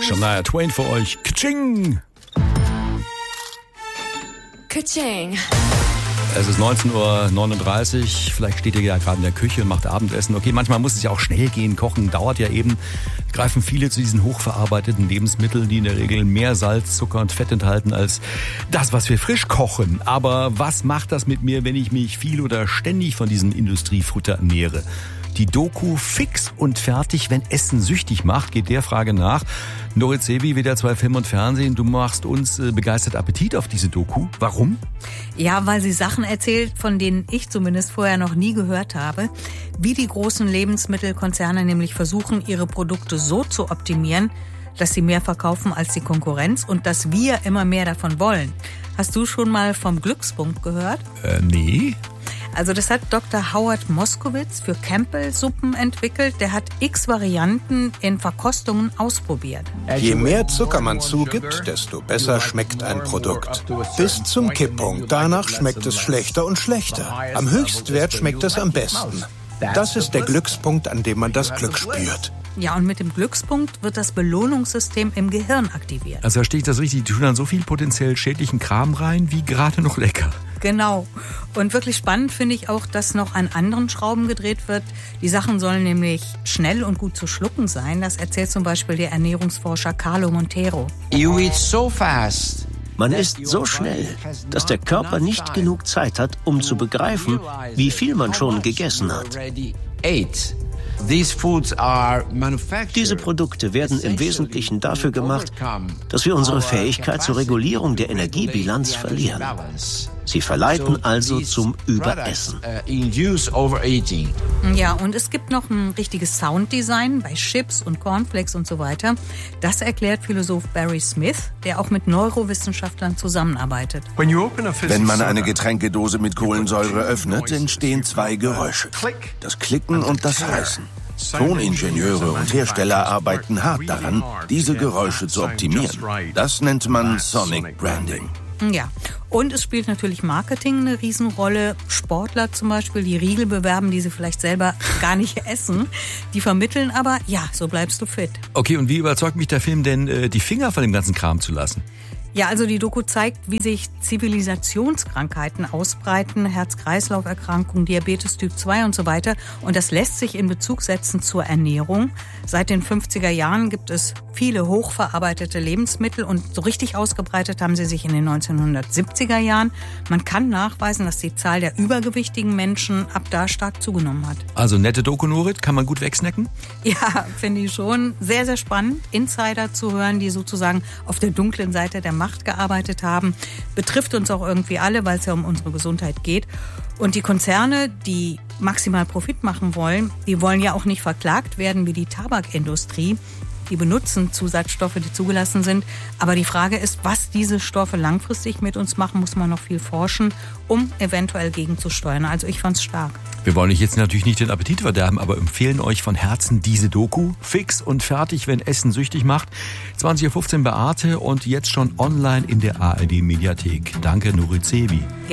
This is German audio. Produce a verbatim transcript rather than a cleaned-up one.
Shania Twain für euch. Kaching! Kaching! Es ist neunzehn Uhr neununddreißig, vielleicht steht ihr ja gerade in der Küche und macht Abendessen. Okay, manchmal muss es ja auch schnell gehen, Kochen dauert ja eben. Greifen viele zu diesen hochverarbeiteten Lebensmitteln, die in der Regel mehr Salz, Zucker und Fett enthalten als das, was wir frisch kochen. Aber was macht das mit mir, wenn ich mich viel oder ständig von diesem Industriefutter ernähre? Die Doku Fix und fertig, wenn Essen süchtig macht, geht der Frage nach. Nurit Zebi, W D R zwei Film und Fernsehen, du machst uns äh, begeistert Appetit auf diese Doku. Warum? Ja, weil sie Sachen erzählt, von denen ich zumindest vorher noch nie gehört habe. Wie die großen Lebensmittelkonzerne nämlich versuchen, ihre Produkte so zu optimieren, dass sie mehr verkaufen als die Konkurrenz und dass wir immer mehr davon wollen. Hast du schon mal vom Glückspunkt gehört? Äh, nee. Also das hat Doktor Howard Moskowitz für Campbell-Suppen entwickelt. Der hat x Varianten in Verkostungen ausprobiert. Je mehr Zucker man zugibt, desto besser schmeckt ein Produkt. Bis zum Kipppunkt. Danach schmeckt es schlechter und schlechter. Am Höchstwert schmeckt es am besten. Das ist der Glückspunkt, an dem man das Glück spürt. Ja, und mit dem Glückspunkt wird das Belohnungssystem im Gehirn aktiviert. Also verstehe ich das richtig, die tun dann so viel potenziell schädlichen Kram rein, wie gerade noch lecker. Genau. Und wirklich spannend finde ich auch, dass noch an anderen Schrauben gedreht wird. Die Sachen sollen nämlich schnell und gut zu schlucken sein. Das erzählt zum Beispiel der Ernährungsforscher Carlo Montero. You eat so fast. Man isst so schnell, dass der Körper nicht genug Zeit hat, um zu begreifen, wie viel man schon gegessen hat. Diese Produkte werden im Wesentlichen dafür gemacht, dass wir unsere Fähigkeit zur Regulierung der Energiebilanz verlieren. Sie verleiten also zum Überessen. Ja, und es gibt noch ein richtiges Sounddesign bei Chips und Cornflakes und so weiter. Das erklärt Philosoph Barry Smith, der auch mit Neurowissenschaftlern zusammenarbeitet. Wenn man eine Getränkedose mit Kohlensäure öffnet, entstehen zwei Geräusche. Das Klicken und das Reißen. Toningenieure und Hersteller arbeiten hart daran, diese Geräusche zu optimieren. Das nennt man Sonic Branding. Ja, und es spielt natürlich Marketing eine Riesenrolle. Sportler zum Beispiel, die Riegel bewerben, die sie vielleicht selber gar nicht essen. Die vermitteln aber, ja, so bleibst du fit. Okay, und wie überzeugt mich der Film denn, äh, die Finger von dem ganzen Kram zu lassen? Ja, also die Doku zeigt, wie sich Zivilisationskrankheiten ausbreiten, Herz-Kreislauf-Erkrankungen, Diabetes Typ zwei und so weiter. Und das lässt sich in Bezug setzen zur Ernährung. Seit den fünfziger Jahren gibt es viele hochverarbeitete Lebensmittel und so richtig ausgebreitet haben sie sich in den neunzehnhundertsiebziger Jahren. Man kann nachweisen, dass die Zahl der übergewichtigen Menschen ab da stark zugenommen hat. Also nette Doku, Nurit, kann man gut wegsnacken? Ja, finde ich schon. Sehr, sehr spannend, Insider zu hören, die sozusagen auf der dunklen Seite der Macht gearbeitet haben. Betrifft uns auch irgendwie alle, weil es ja um unsere Gesundheit geht. Und die Konzerne, die maximal Profit machen wollen, die wollen ja auch nicht verklagt werden wie die Tabakindustrie. Die benutzen Zusatzstoffe, die zugelassen sind. Aber die Frage ist, was diese Stoffe langfristig mit uns machen, muss man noch viel forschen, um eventuell gegenzusteuern. Also ich fand's stark. Wir wollen euch jetzt natürlich nicht den Appetit verderben, aber empfehlen euch von Herzen diese Doku. Fix und fertig, wenn Essen süchtig macht. zwanzig Uhr fünfzehn bei Arte und jetzt schon online in der A R D Mediathek. Danke, Nurit Zebi.